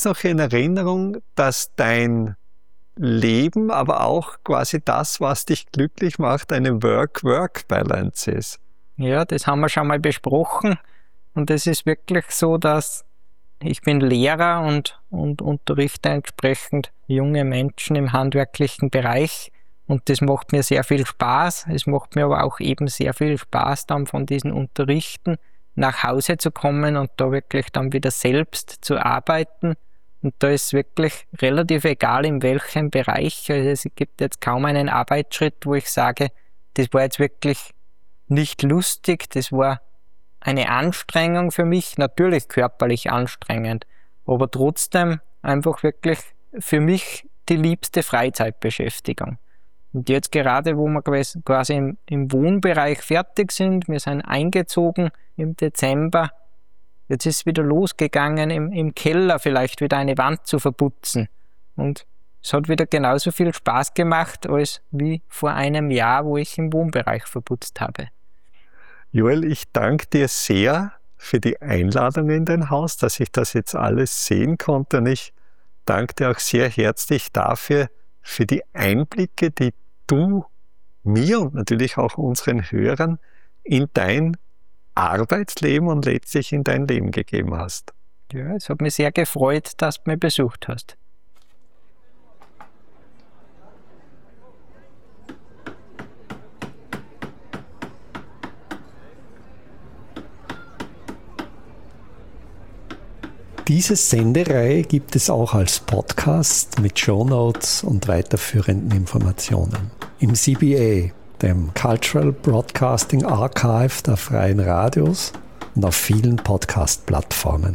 noch in Erinnerung, dass dein Leben, aber auch quasi das, was dich glücklich macht, eine Work-Work-Balance ist. Ja, das haben wir schon mal besprochen. Und es ist wirklich so, dass ich bin Lehrer und unterrichte entsprechend junge Menschen im handwerklichen Bereich. Und das macht mir sehr viel Spaß. Es macht mir aber auch eben sehr viel Spaß, dann von diesen Unterrichten nach Hause zu kommen und da wirklich dann wieder selbst zu arbeiten. Und da ist wirklich relativ egal, in welchem Bereich. Also es gibt jetzt kaum einen Arbeitsschritt, wo ich sage, das war jetzt wirklich nicht lustig, das war eine Anstrengung für mich, natürlich körperlich anstrengend, aber trotzdem einfach wirklich für mich die liebste Freizeitbeschäftigung. Und jetzt gerade, wo wir quasi im Wohnbereich fertig sind, wir sind eingezogen im Dezember, jetzt ist es wieder losgegangen, im Keller vielleicht wieder eine Wand zu verputzen. Und es hat wieder genauso viel Spaß gemacht, als wie vor einem Jahr, wo ich im Wohnbereich verputzt habe. Joel, ich danke dir sehr für die Einladung in dein Haus, dass ich das jetzt alles sehen konnte. Und ich danke dir auch sehr herzlich dafür, für die Einblicke, die du mir und natürlich auch unseren Hörern in dein Arbeitsleben und letztlich in dein Leben gegeben hast. Ja, es hat mich sehr gefreut, dass du mich besucht hast. Diese Sendereihe gibt es auch als Podcast mit Shownotes und weiterführenden Informationen. Im CBA, dem Cultural Broadcasting Archive der Freien Radios und auf vielen Podcast-Plattformen.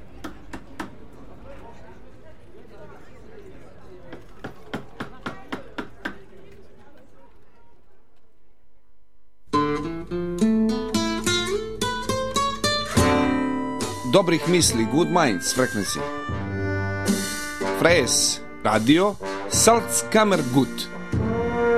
Dobrih misli, good minds frequency. Freies Radio, Salzkammergut.